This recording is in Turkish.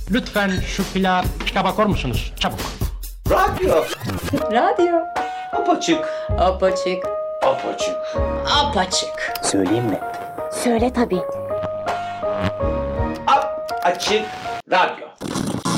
Lütfen şu pika bakar mısınız? Çabuk. Radyo. Radyo. Apaçık. Apaçık. Apaçık. Apaçık. Söyleyeyim mi? Söyle tabii. Açık radyo.